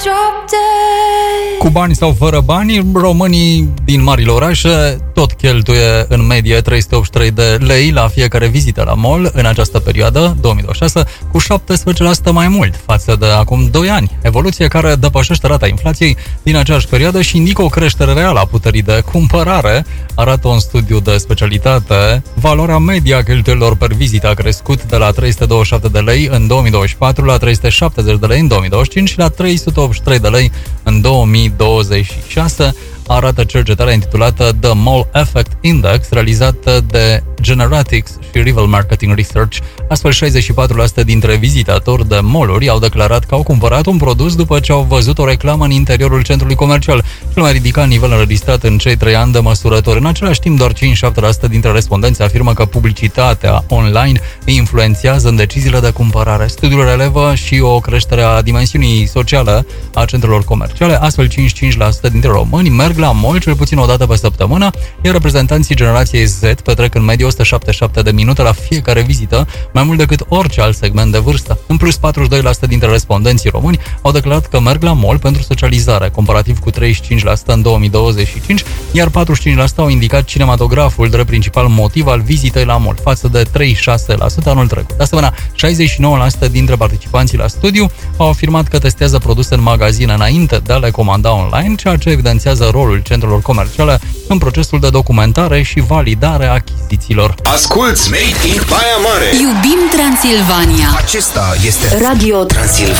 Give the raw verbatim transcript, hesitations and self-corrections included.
Cu bani sau fără bani, românii din marile orașe tot cheltuie în medie trei sute optzeci și trei de lei la fiecare vizită la mall în această perioadă, două mii douăzeci și șase, cu șaptesprezece la sută mai mult față de acum doi ani. Evoluție care depășește rata inflației din aceeași perioadă și indică o creștere reală a puterii de cumpărare, arată un studiu de specialitate. Valoarea media a cheltuielilor per vizită a crescut de la trei sute douăzeci și șapte de lei în două mii douăzeci și patru la trei sute șaptezeci de lei în două mii douăzeci și cinci și la trei sute optzeci și trei de lei în două mii douăzeci și șase, arată cercetarea intitulată The Mall Effect Index, realizată de Generatics și Rival Marketing Research. Astfel, șaizeci și patru la sută dintre vizitatori de mall-uri au declarat că au cumpărat un produs după ce au văzut o reclamă în interiorul centrului comercial, cel mai ridicat nivel înregistrat în cei trei ani de măsurători. În același timp, doar cincizeci și șapte la sută dintre respondenți afirmă că publicitatea online îi influențează în deciziile de cumpărare. Studiul relevă și o creștere a dimensiunii sociale a centrelor comerciale. Astfel, cincizeci și cinci la sută dintre români merg la mall cel puțin o dată pe săptămână, iar reprezentanții generației Z petrec în medie o sută șaptezeci și șapte de minute la fiecare vizită, mai mult decât orice alt segment de vârstă. În plus, patruzeci și doi la sută dintre respondenții români au declarat că merg la mall pentru socializare, comparativ cu treizeci și cinci la sută în două mii douăzeci și cinci, iar patruzeci și cinci la sută au indicat cinematograful drept principal motiv al vizitei la mall, față de treizeci și șase la sută anul trecut. De asemenea, șaizeci și nouă la sută dintre participanții la studiu au afirmat că testează produse în magazine înainte de a le comanda online, ceea ce evidențiază rolul centrelor comerciale în procesul de documentare și validare a achizițiilor. Asculți Made in Baia Mare. Iubim Transilvania. Acesta este Radio Transilvania.